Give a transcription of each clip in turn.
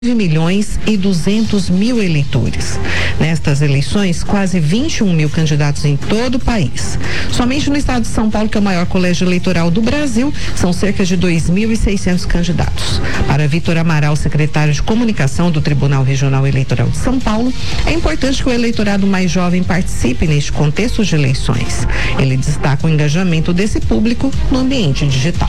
2.200.000 eleitores. Nestas eleições, quase 21 mil candidatos em todo o país. Somente no estado de São Paulo, que é o maior colégio eleitoral do Brasil, são cerca de 2.600 candidatos. Para Vitor Amaral, secretário de comunicação do Tribunal Regional Eleitoral de São Paulo, é importante que o eleitorado mais jovem participe neste contexto de eleições. Ele destaca o engajamento desse público no ambiente digital.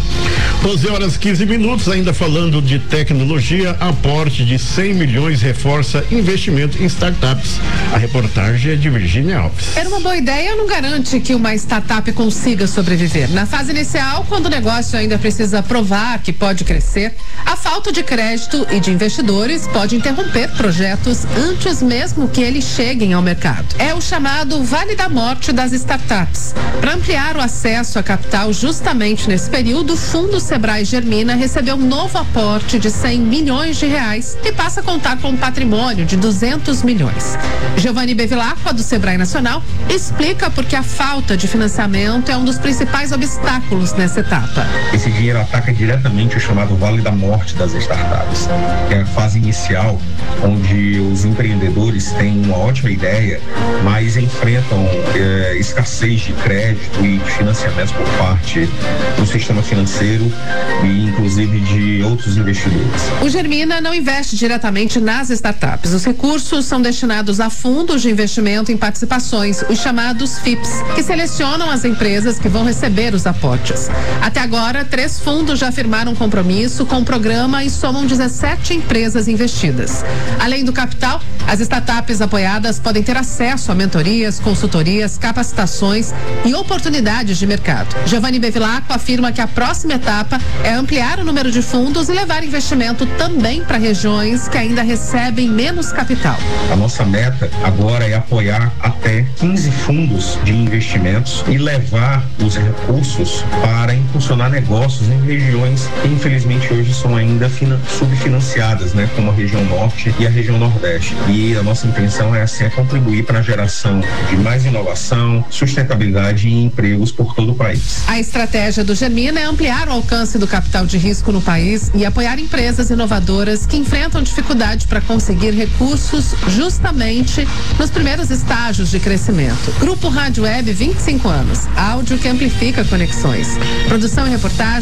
12h15, ainda falando de tecnologia, aporte de 100 milhões reforça investimento em startups. A reportagem é de Virgínia Alves. Era uma boa ideia, não garante que uma startup consiga sobreviver. Na fase inicial, quando o negócio ainda precisa provar que pode crescer, a falta de crédito e de investidores pode interromper projetos antes mesmo que eles cheguem ao mercado. É o chamado Vale da Morte das startups. Para ampliar o acesso a capital justamente nesse período, o Fundo Sebrae Germina recebeu um novo aporte de 100 milhões de reais e passa a contar com um patrimônio de 200 milhões. Giovanni Bevilacqua, do Sebrae Nacional, explica por que a falta de financiamento é um dos principais obstáculos nessa etapa. Esse dinheiro ataca diretamente o chamado Vale da Morte das startups, que é a fase inicial onde os empreendedores têm uma ótima ideia, mas enfrentam escassez de crédito e de financiamentos por parte do sistema financeiro e inclusive de outros investidores. O Germina não investe diretamente nas startups. Os recursos são destinados a fundos de investimento em participações, os chamados FIPs, que selecionam as empresas que vão receber os aportes. Até agora, 3 fundos já firmaram compromisso com o programa e somam 17 empresas investidas. Além do capital, as startups apoiadas podem ter acesso a mentorias, consultorias, capacitações e oportunidades de mercado. Giovanni Bevilacqua afirma que a próxima etapa é ampliar o número de fundos e levar investimento também para regiões que ainda recebem menos capital. A nossa meta agora é apoiar até 15 fundos de investimentos e levar os recursos para impulsionar negócios em regiões que infelizmente hoje são ainda subfinanciadas, como a região norte e a região nordeste. E a nossa intenção é assim contribuir para a geração de mais inovação, sustentabilidade e empregos por todo o país. A estratégia do Germina é ampliar o alcance do capital de risco no país e apoiar empresas inovadoras que enfrentam dificuldade para conseguir recursos justamente nos primeiros estágios de crescimento. Grupo Rádio Web, 25 anos. Áudio que amplifica conexões. Produção e reportagem